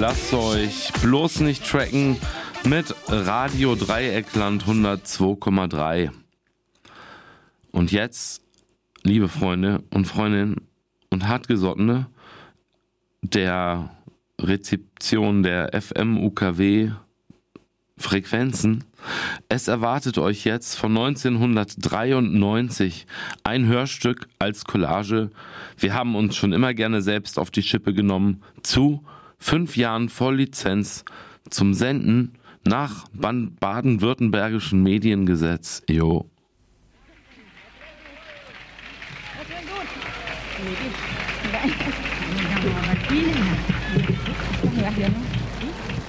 lasst euch bloß nicht tracken mit Radio Dreieckland 102,3. Und jetzt, liebe Freunde und Freundinnen und Hartgesottene der Rezeption der FM-UKW Frequenzen. Es erwartet euch jetzt von 1993 ein Hörstück als Collage. Wir haben uns schon immer gerne selbst auf die Schippe genommen. Zu 5 Jahren Volllizenz zum Senden nach baden-württembergischen Mediengesetz. Jo. Das wäre gut. Ja,